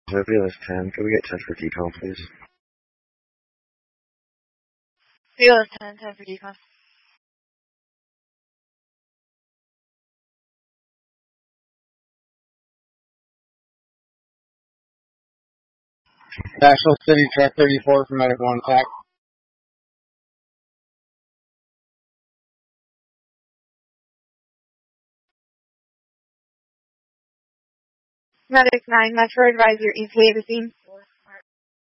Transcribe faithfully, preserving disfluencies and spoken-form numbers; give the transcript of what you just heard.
Zobulus ten, can we get ten for decom, please? Zobulus ten, ten for decom. National City, Track thirty-four for Medic one attack. Medic nine, Metro advisor, E T A the scene.